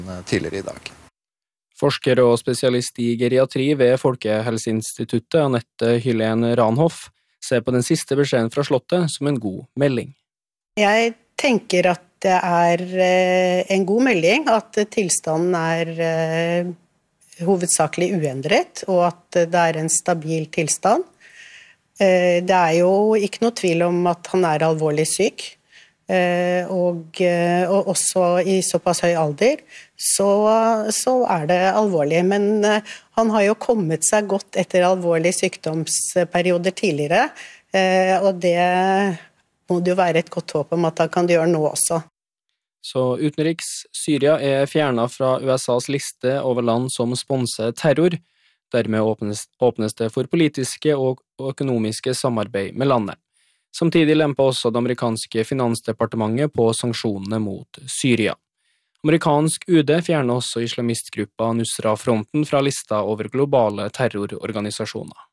tidligere i dag. Forsker og spesialist i geriatri ved Folkehelseinstituttet, Anette Hylén Ranhoff, ser på den siste beskjeden fra Slottet som en god melding. Jeg tenker at det en god melding at tilstanden hovedsakelig uendret, og at det en stabil tilstand. Det jo ikke noe tvil om at han alvorlig syk, og også i såpass høy alder, så det alvorlig. Men han har jo kommet seg godt etter alvorlige sykdomsperioder tidligere, og det må det jo være et godt håp om at han kan gjøre nå også. Så utenriks, Syria fjernet fra USAs liste over land som sponser terror. Dermed åpnes det for politiske og økonomiske samarbeid med landet. Samtidig lemper også det amerikanske finansdepartementet på sanksjonene mot Syria. Amerikansk UD fjerner også islamistgruppa Nusra-fronten fra lista over globale terrororganisasjoner.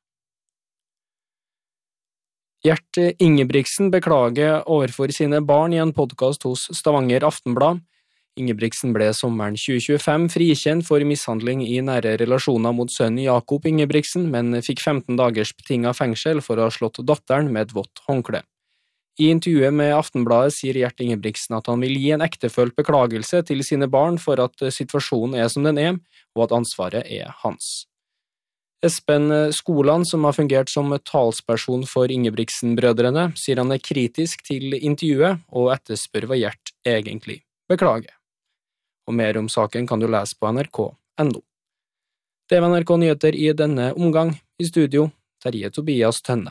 Gjert Ingebrigtsen beklager overfor sine barn i en podcast hos Stavanger Aftenblad. Ingebrigtsen ble sommeren 2025 frikjent for mishandling i nære relasjoner mot sønnen Jakob Ingebrigtsen, men fikk 15 dagers betinget fengsel for å ha slått datteren med et vått håndkle. I intervjuet med Aftenbladet sier Gjert Ingebrigtsen at han vil gi en ektefølt beklagelse til sine barn for at situasjonen som den og at ansvaret hans. Espen Skoland, som har fungert som talsperson for Ingebrigtsen-brødrene, sier han kritisk til intervjuet og etterspør hva Gjert egentlig beklager. Og mer om saken kan du lese på nrk.no. Det var NRK Nyheter i denne omgang. I studio, Terje Tobias Tønne.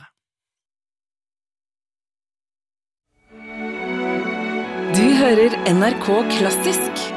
Du hører NRK Klassisk